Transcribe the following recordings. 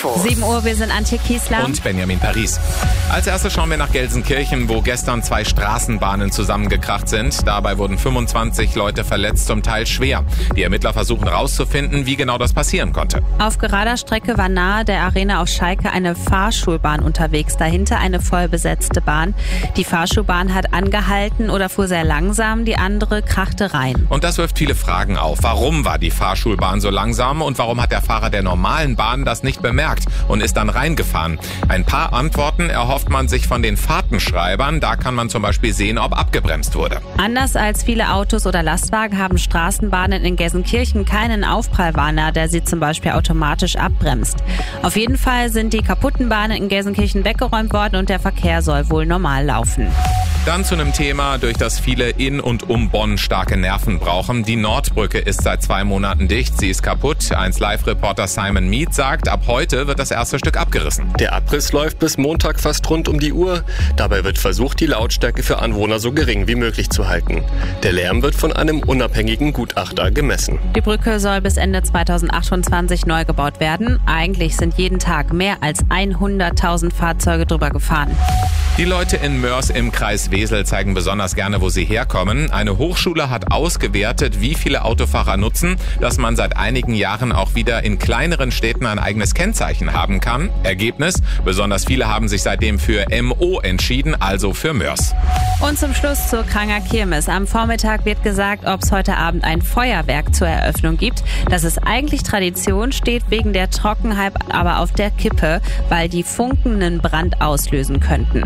Info. 7 Uhr, wir sind Antje Kiesler und Benjamin Paris. Als erstes schauen wir nach Gelsenkirchen, wo gestern 2 Straßenbahnen zusammengekracht sind. Dabei wurden 25 Leute verletzt, zum Teil schwer. Die Ermittler versuchen herauszufinden, wie genau das passieren konnte. Auf gerader Strecke war nahe der Arena auf Schalke eine Fahrschulbahn unterwegs, dahinter eine voll besetzte Bahn. Die Fahrschulbahn hat angehalten oder fuhr sehr langsam, die andere krachte rein. Und das wirft viele Fragen auf. Warum war die Fahrschulbahn so langsam und warum hat der Fahrer der normalen Bahn das nicht bemerkt und ist dann reingefahren? Ein paar Antworten erhofft man sich von den Fahrtenschreibern. Da kann man zum Beispiel sehen, ob abgebremst wurde. Anders als viele Autos oder Lastwagen haben Straßenbahnen in Gelsenkirchen keinen Aufprallwarner, der sie zum Beispiel automatisch abbremst. Auf jeden Fall sind die kaputten Bahnen in Gelsenkirchen weggeräumt worden und der Verkehr soll wohl normal laufen. Dann zu einem Thema, durch das viele in und um Bonn starke Nerven brauchen. Die Nordbrücke ist seit 2 Monaten dicht. Sie ist kaputt. 1Live-Reporter Simon Mead sagt, ab heute wird das erste Stück abgerissen. Der Abriss läuft bis Montag fast rund um die Uhr. Dabei wird versucht, die Lautstärke für Anwohner so gering wie möglich zu halten. Der Lärm wird von einem unabhängigen Gutachter gemessen. Die Brücke soll bis Ende 2028 neu gebaut werden. Eigentlich sind jeden Tag mehr als 100.000 Fahrzeuge drüber gefahren. Die Leute in Moers im Kreis Wesel zeigen besonders gerne, wo sie herkommen. Eine Hochschule hat ausgewertet, wie viele Autofahrer nutzen, dass man seit einigen Jahren auch wieder in kleineren Städten ein eigenes Kennzeichen haben kann. Ergebnis: besonders viele haben sich seitdem für MO entschieden, also für Moers. Und zum Schluss zur Kranger Kirmes. Am Vormittag wird gesagt, ob es heute Abend ein Feuerwerk zur Eröffnung gibt. Das ist eigentlich Tradition, steht wegen der Trockenheit aber auf der Kippe, weil die Funken einen Brand auslösen könnten.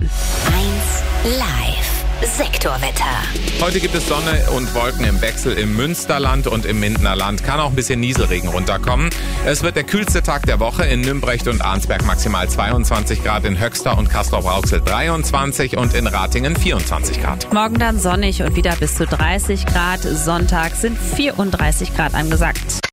1Live Sektorwetter. Heute gibt es Sonne und Wolken im Wechsel im Münsterland und im Mindenerland. Kann auch ein bisschen Nieselregen runterkommen. Es wird der kühlste Tag der Woche. In Nümbrecht und Arnsberg maximal 22 Grad, in Höxter und Castrop-Rauxel 23 und in Ratingen 24 Grad. Morgen dann sonnig und wieder bis zu 30 Grad. Sonntag sind 34 Grad angesagt.